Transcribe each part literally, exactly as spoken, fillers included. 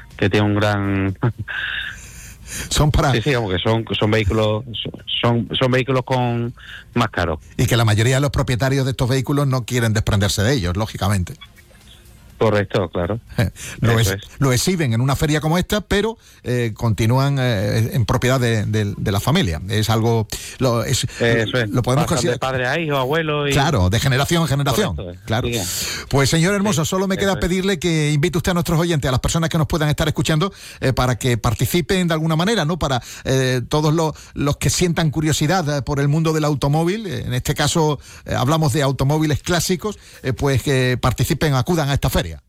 que tiene un gran... Son para... Sí, sí, como que son, son vehículos son, son vehículos con más caros. Y que la mayoría de los propietarios de estos vehículos no quieren desprenderse de ellos, lógicamente. Correcto, claro. Lo, es, es. lo exhiben en una feria como esta, pero eh, continúan eh, en propiedad de, de, de la familia. Es algo... Lo, es, Eso es. Lo podemos Pasan considerar... de padre a hijo, abuelo y... Claro, de generación en generación. Correcto, claro. Sí. Pues señor Hermoso, Sí, solo me queda es. pedirle que invite usted a nuestros oyentes, a las personas que nos puedan estar escuchando, eh, para que participen de alguna manera, ¿no? Para eh, todos los, los que sientan curiosidad eh, por el mundo del automóvil, eh, en este caso eh, hablamos de automóviles clásicos, eh, pues que participen, acudan a esta feria.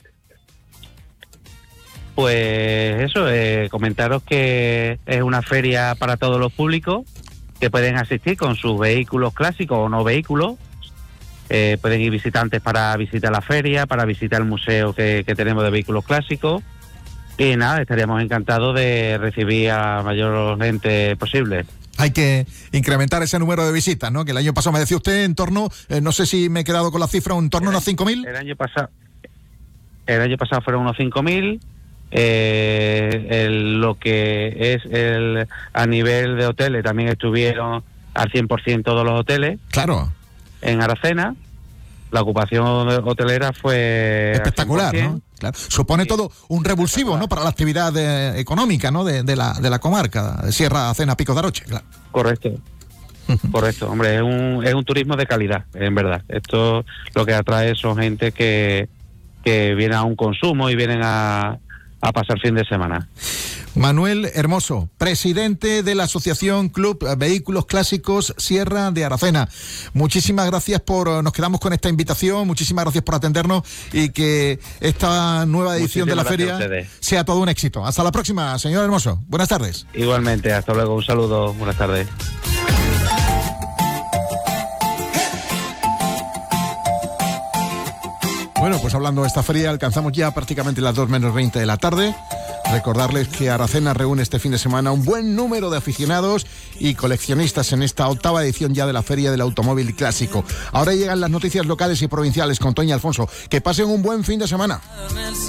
Pues eso, eh, comentaros que es una feria para todos los públicos que pueden asistir con sus vehículos clásicos o no vehículos. Eh, pueden ir visitantes para visitar la feria, para visitar el museo que, que tenemos de vehículos clásicos. Y nada, estaríamos encantados de recibir a mayor gente posible. Hay que incrementar ese número de visitas, ¿no? Que el año pasado me decía usted en torno, eh, no sé si me he quedado con la cifra, en torno a unos cinco mil. El año pasado, el año pasado fueron unos cinco mil. Eh, el, lo que es el a nivel de hoteles también estuvieron al cien por ciento todos los hoteles. Claro. En Aracena la ocupación hotelera fue espectacular, ¿no? Claro. Supone sí. todo un revulsivo, ¿no? Para la actividad de, económica, ¿no? De, de la de la comarca, de Sierra, Aracena, Picos de Aroche, claro. Correcto. Correcto, hombre, es un es un turismo de calidad, en verdad. Esto lo que atrae son gente que que viene a un consumo y vienen a a pasar fin de semana. Manuel Hermoso, presidente de la Asociación Club Vehículos Clásicos Sierra de Aracena. Muchísimas gracias por, nos quedamos con esta invitación, muchísimas gracias por atendernos y que esta nueva edición muchísimas de la feria sea todo un éxito. Hasta la próxima, señor Hermoso. Buenas tardes. Igualmente, hasta luego, un saludo, buenas tardes. Bueno, pues hablando de esta feria, alcanzamos ya prácticamente las dos menos veinte de la tarde. Recordarles que Aracena reúne este fin de semana un buen número de aficionados y coleccionistas en esta octava edición ya de la Feria del Automóvil Clásico. Ahora llegan las noticias locales y provinciales con Toña Alfonso. Que pasen un buen fin de semana.